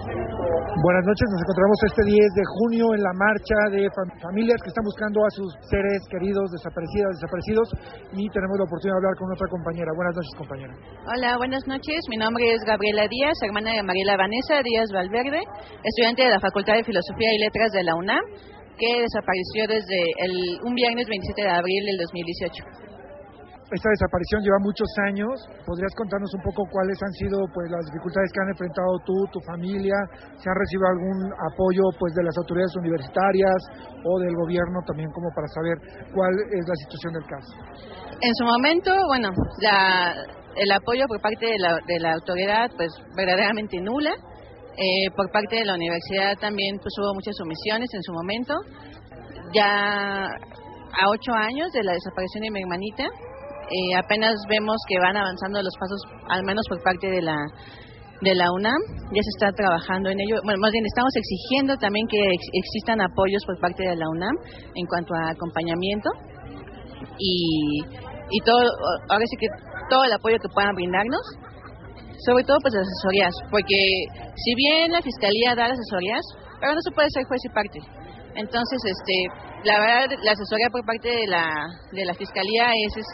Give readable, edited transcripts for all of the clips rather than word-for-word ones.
Buenas noches, nos encontramos este 10 de junio en la marcha de familias que están buscando a sus seres queridos, desaparecidos, y tenemos la oportunidad de hablar con otra compañera. Buenas noches, compañera. Hola, buenas noches. Mi nombre es Gabriela Díaz, hermana de Mariela Vanessa Díaz Valverde, estudiante de la Facultad de Filosofía y Letras de la UNAM, que desapareció desde un viernes 27 de abril del 2018. Esta desaparición lleva muchos años. ¿Podrías contarnos un poco cuáles han sido las dificultades que han enfrentado tú, tu familia? ¿Se ha recibido algún apoyo de las autoridades universitarias o del gobierno también, como para saber cuál es la situación del caso? En su momento, el apoyo por parte de la autoridad, verdaderamente nula. Por parte de la universidad también hubo muchas omisiones en su momento. Ya a 8 años de la desaparición de mi hermanita, apenas vemos que van avanzando los pasos, al menos por parte de la UNAM. Ya se está trabajando en ello. Bueno, más bien estamos exigiendo también que existan apoyos por parte de la UNAM en cuanto a acompañamiento y todo, ahora sí que todo el apoyo que puedan brindarnos, sobre todo las asesorías, porque si bien la Fiscalía da las asesorías, pero no se puede ser juez y parte. Entonces, la verdad, la asesoría por parte de la Fiscalía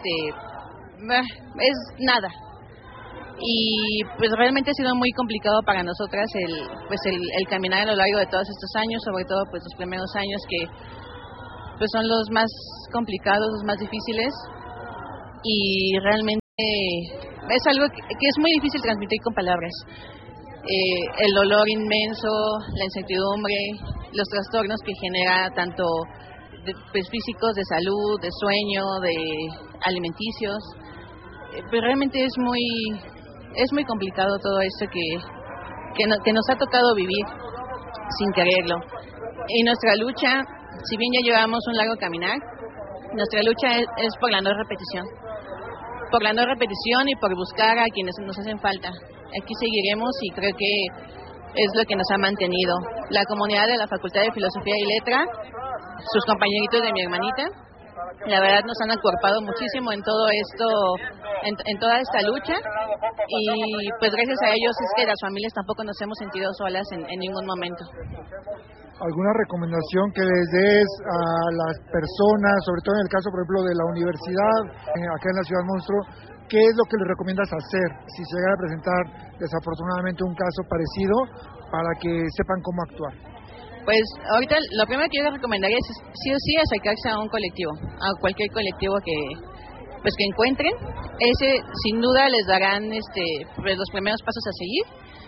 es nada. Y realmente ha sido muy complicado para nosotras el caminar a lo largo de todos estos años, sobre todo los primeros años que son los más complicados, los más difíciles, y realmente es algo que es muy difícil transmitir con palabras. El dolor inmenso, la incertidumbre, los trastornos que genera tanto físicos, de salud, de sueño, de alimenticios, realmente es muy complicado todo esto que nos ha tocado vivir sin quererlo. Y nuestra lucha, si bien ya llevamos un largo caminar, nuestra lucha es por la no repetición. Por la no repetición y por buscar a quienes nos hacen falta. Aquí seguiremos y creo que es lo que nos ha mantenido. La comunidad de la Facultad de Filosofía y Letra, sus compañeritos de mi hermanita, la verdad nos han acuerpado muchísimo en todo esto, en toda esta lucha, y gracias a ellos es que las familias tampoco nos hemos sentido solas en ningún momento. ¿Alguna recomendación que les des a las personas, sobre todo en el caso, por ejemplo, de la universidad, acá en la Ciudad Monstruo? ¿Qué es lo que les recomiendas hacer si se llegara a presentar desafortunadamente un caso parecido, para que sepan cómo actuar? Ahorita lo primero que yo les recomendaría es sí o sí acercarse a un colectivo, a cualquier colectivo que encuentren. Ese sin duda les darán los primeros pasos a seguir.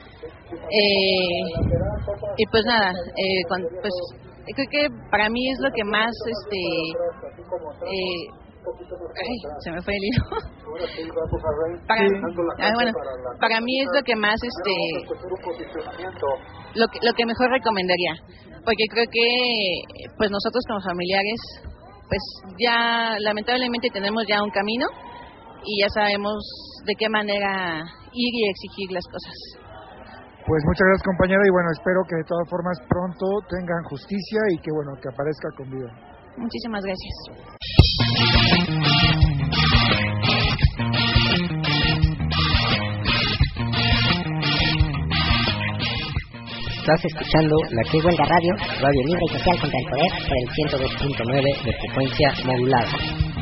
Y creo que para mí es lo que más se me fue el hilo. Para mí es lo que más lo que mejor recomendaría, porque creo que nosotros como familiares ya lamentablemente tenemos ya un camino y ya sabemos de qué manera ir y exigir las cosas. Muchas gracias, compañera, y espero que de todas formas pronto tengan justicia y que aparezca con vida. Muchísimas gracias. Estás escuchando La Que Huelga Radio, radio libre y social contra el poder, por el 102.9 de frecuencia modulada.